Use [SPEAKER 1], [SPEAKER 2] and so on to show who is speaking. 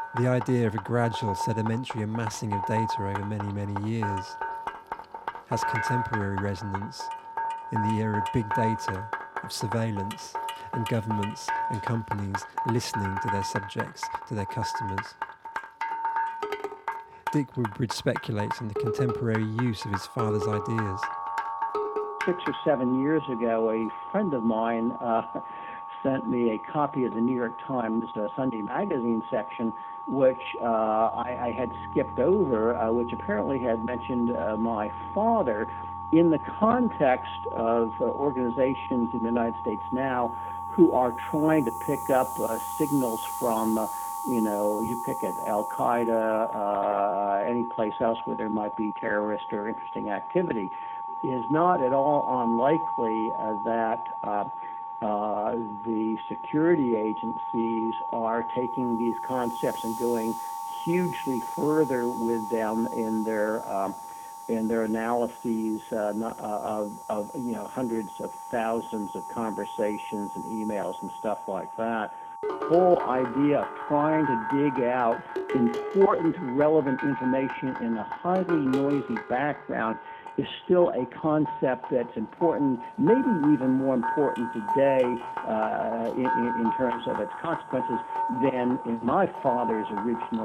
[SPEAKER 1] The idea of a gradual sedimentary amassing of data over many, many years has contemporary resonance in the era of big data, of surveillance, and governments and companies listening to their subjects, to their customers. Dick Woodbridge speculates on the contemporary use of his father's ideas.
[SPEAKER 2] 6 or 7 years ago, a friend of mine sent me a copy of the New York Times Sunday magazine section, which I had skipped over, which apparently had mentioned my father in the context of organizations in the United States now who are trying to pick up signals from, you pick it, Al Qaeda, any place else where there might be terrorist or interesting activity. Is not at all unlikely that the security agencies are taking these concepts and going hugely further with them in their analyses of hundreds of thousands of conversations and emails and stuff like that. Whole idea of trying to dig out important, relevant information in a highly noisy background is still a concept that's important, maybe even more important today in terms of its consequences than in my father's original